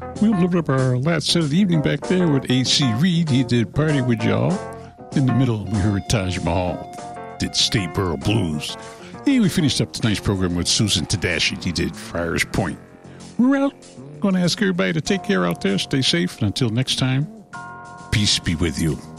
We opened up our last set of the evening back there with A.C. Reed. He did Party With Y'all. In the middle, we heard Taj Mahal did Stateboro Blues. And we finished up tonight's program with Susan Tadashi. He did Friars Point. We're out. Going to ask everybody to take care out there. Stay safe. And until next time, peace be with you.